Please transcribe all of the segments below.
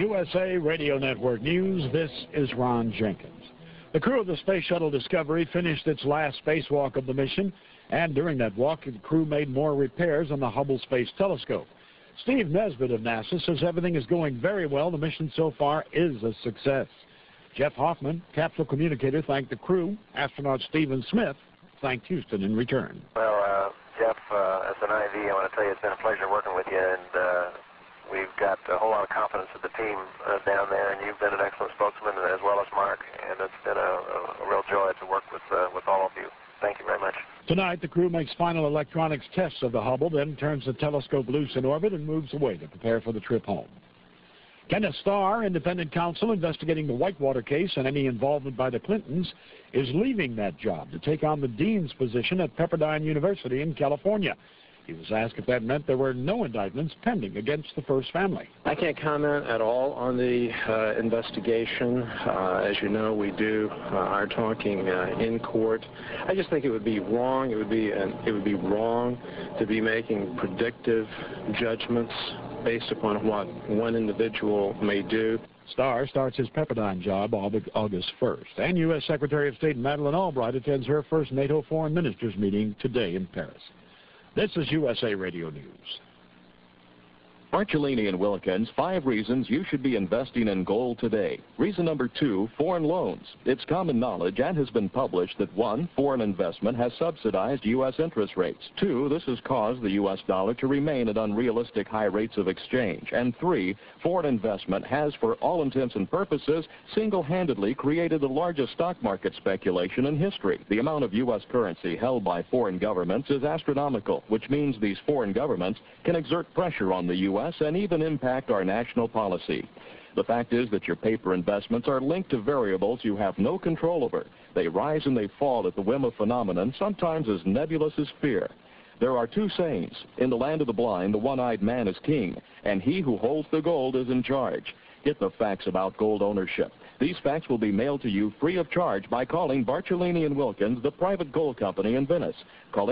USA Radio Network News, this is Ron Jenkins. The crew of the Space Shuttle Discovery finished its last spacewalk of the mission, and during that walk, the crew made more repairs on the Hubble Space Telescope. Steve Nesbitt of NASA says everything is going very well. The mission so far is a success. Jeff Hoffman, capsule communicator, thanked the crew. Astronaut Stephen Smith thanked Houston in return. Well, Jeff, as an IV, I want to tell you it's been a pleasure working with you, and we've got a whole lot of confidence in the team down there, and you've been an excellent spokesman as well as Mark, and it's been a real joy to work with all of you. Thank you very much. Tonight, the crew makes final electronics tests of the Hubble, then turns the telescope loose in orbit and moves away to prepare for the trip home. Kenneth Starr, independent counsel investigating the Whitewater case and any involvement by the Clintons, is leaving that job to take on the dean's position at Pepperdine University in California. He was asked if that meant there were no indictments pending against the First family. I can't comment at all on the investigation. As you know, we do our talking in court. I just think it would be wrong. It would be wrong to be making predictive judgments based upon what one individual may do. Starr starts his Pepperdine job August 1st. And U.S. Secretary of State Madeleine Albright attends her first NATO foreign ministers meeting today in Paris. This is USA Radio News. Bartolini and Wilkins, 5 reasons you should be investing in gold today. Reason number 2, foreign loans. It's common knowledge and has been published that 1, foreign investment has subsidized U.S. interest rates. 2, this has caused the U.S. dollar to remain at unrealistic high rates of exchange. And 3, foreign investment has, for all intents and purposes, single-handedly created the largest stock market speculation in history. The amount of U.S. currency held by foreign governments is astronomical, which means these foreign governments can exert pressure on the U.S. and even impact our national policy. The fact is that your paper investments are linked to variables you have no control over. They rise and they fall at the whim of phenomenon, sometimes as nebulous as fear. There are 2 sayings. In the land of the blind, the one-eyed man is king, and he who holds the gold is in charge. Get the facts about gold ownership. These facts will be mailed to you free of charge by calling Bartolini and Wilkins, the private gold company in Venice. Call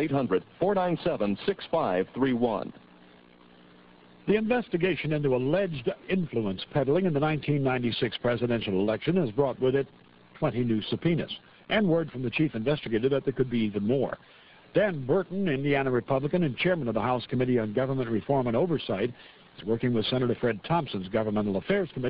800-497-6531. The investigation into alleged influence peddling in the 1996 presidential election has brought with it 20 new subpoenas, and word from the chief investigator that there could be even more. Dan Burton, Indiana Republican and chairman of the House Committee on Government Reform and Oversight, is working with Senator Fred Thompson's Governmental Affairs Committee